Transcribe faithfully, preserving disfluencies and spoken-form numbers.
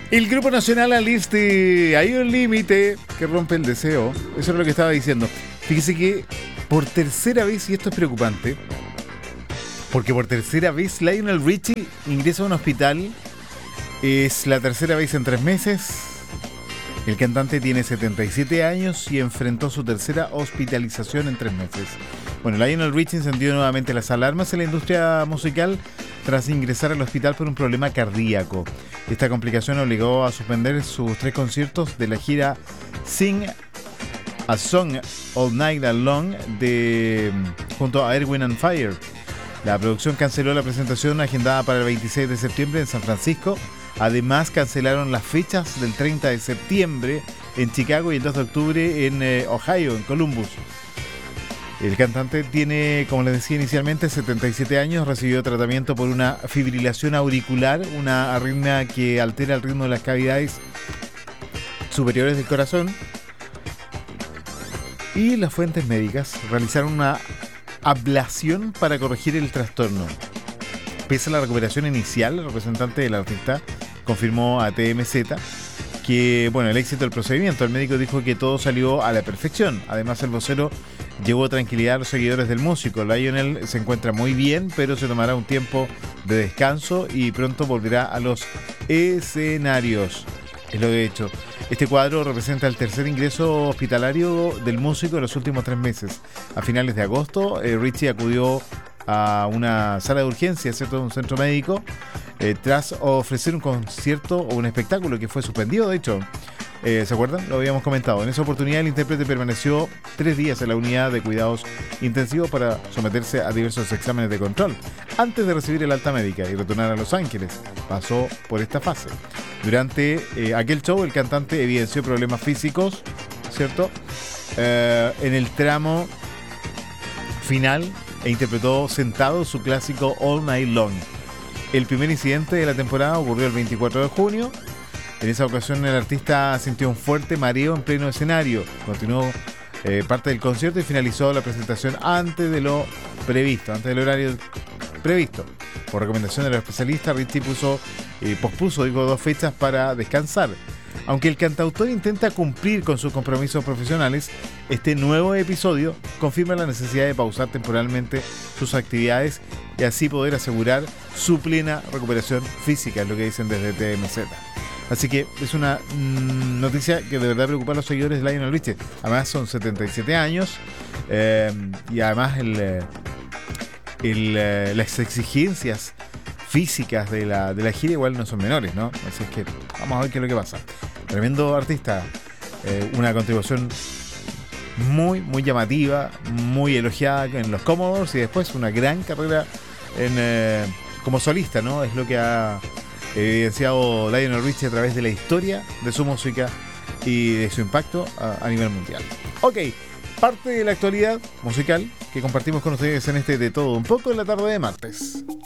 El Grupo Nacional aliste Hay un límite que rompe el deseo. Eso es lo que estaba diciendo. Fíjese que por tercera vez, y esto es preocupante, porque por tercera vez Lionel Richie ingresa a un hospital. Es la tercera vez en tres meses. El cantante tiene setenta y siete años y enfrentó su tercera hospitalización en tres meses. Bueno, Lionel Richie encendió nuevamente las alarmas en la industria musical tras ingresar al hospital por un problema cardíaco. Esta complicación obligó a suspender sus tres conciertos de la gira Sing a Song All Night Long de, junto a Earth, Wind and Fire. La producción canceló la presentación agendada para el veintiséis de septiembre en San Francisco. Además, cancelaron las fechas del treinta de septiembre en Chicago y el dos de octubre en eh, Ohio, en Columbus. El cantante tiene, como les decía inicialmente, setenta y siete años, recibió tratamiento por una fibrilación auricular, una arritmia que altera el ritmo de las cavidades superiores del corazón. Y las fuentes médicas realizaron una ablación para corregir el trastorno. Pese a la recuperación inicial, el representante del artista confirmó a T M Z que, bueno, el éxito del procedimiento. El médico dijo que todo salió a la perfección. Además, el vocero llevó tranquilidad a los seguidores del músico. Lionel se encuentra muy bien, pero se tomará un tiempo de descanso y pronto volverá a los escenarios. Es lo que he hecho. Este cuadro representa el tercer ingreso hospitalario del músico en los últimos tres meses. A finales de agosto, eh, Richie acudió a una sala de urgencias, ¿cierto?, de un centro médico, eh, tras ofrecer un concierto o un espectáculo que fue suspendido, de hecho. Eh, ¿Se acuerdan? Lo habíamos comentado. En esa oportunidad el intérprete permaneció tres días en la unidad de cuidados intensivos para someterse a diversos exámenes de control antes de recibir el alta médica y retornar a Los Ángeles. Pasó por esta fase. Durante eh, aquel show el cantante evidenció problemas físicos, ¿cierto? Eh, en el tramo final e interpretó sentado su clásico All Night Long. El primer incidente de la temporada ocurrió el veinticuatro de junio. En esa ocasión el artista sintió un fuerte mareo en pleno escenario. Continuó eh, parte del concierto y finalizó la presentación antes de lo previsto, antes del horario previsto. Por recomendación de los especialistas, Richie puso, eh, pospuso digo, dos fechas para descansar. Aunque el cantautor intenta cumplir con sus compromisos profesionales, este nuevo episodio confirma la necesidad de pausar temporalmente sus actividades y así poder asegurar su plena recuperación física, es lo que dicen desde T M Z. Así que es una mmm, noticia que de verdad preocupa a los seguidores de Lionel Richie. Además son setenta y siete años eh, y además el, el, eh, las exigencias físicas de la, de la gira igual no son menores, ¿no? Así es que vamos a ver qué es lo que pasa. Tremendo artista, eh, una contribución muy, muy llamativa, muy elogiada en los Commodores y después una gran carrera en, eh, como solista, ¿no? Es lo que ha evidenciado Lionel Richie a través de la historia de su música y de su impacto a, a nivel mundial. Ok, parte de la actualidad musical que compartimos con ustedes en este De Todo Un Poco en la tarde de martes.